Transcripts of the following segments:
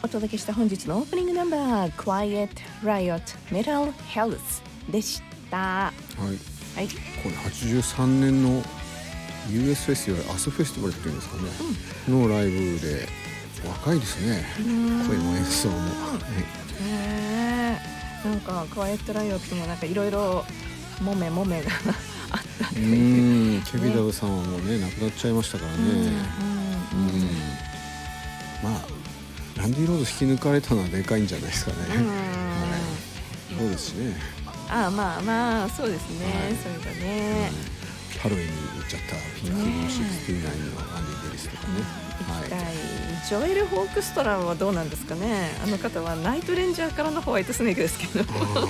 お届けした本日のオープニングナンバー Quiet Riot Metal Health でした。 はい、 はい、 これ83年の US フェスティバル、アスフェスティバルっていうんですかね、のライブで若いですね、声も演奏も、 なんかクワイエットライオットもなんかいろいろもめがあったという、 ケビダブさんはもうね亡くなっちゃいましたからね。まあランディ・ロード引き抜かれたのはでかいんじゃないですかね。そうですしね。 まあそうですね、それがね、 ハロウィンに行っちゃったピンクの69のアンディ・デリスとかね、 行きたい。ジョエル・ホークストラはどうなんですかね。あの方はナイトレンジャーからのホワイトスネークですけど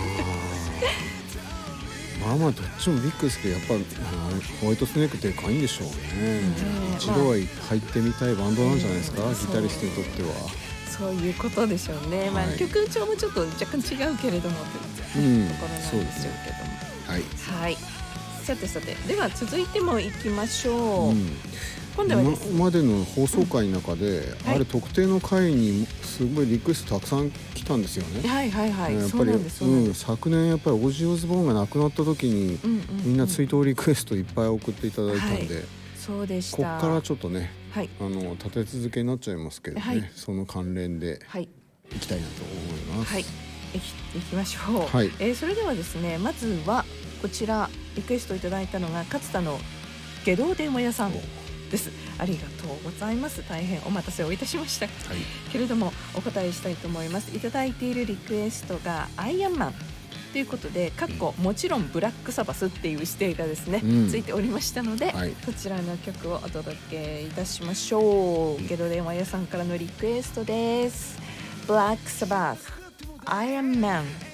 まあどっちもビッグですけど、やっぱホワイトスネークでかいんでしょうね。一度は入ってみたいバンドなんじゃないですか、ギタリストにとっては。 そういうことでしょうね。曲調もちょっと若干違うけれどもというところなんでしょうけども、はい、さてでは続いてもいきましょう。今度はですね、 今までの放送回の中で、あれ特定の回にすごいリクエストたくさん来たんですよね。 やっぱり昨年やっぱりオージー・オズボーンが亡くなった時に、みんな追悼リクエストいっぱい送っていただいたんで、 そうでした。 こっからちょっとね、立て続けになっちゃいますけどね、その関連でいきたいなと思います。 いきましょう。それではですね、まずはこちらリクエストいただいたのが勝田の下道電話屋さんです。ありがとうございます。大変お待たせをいたしました、けれどもお答えしたいと思います。いただいているリクエストがアイアンマンということで、もちろんブラックサバスっていう指定がですね、ついておりましたので、こちらの曲をお届けいたしましょう。ゲド電話屋さんからのリクエストです。ブラックサバスアイアンマン。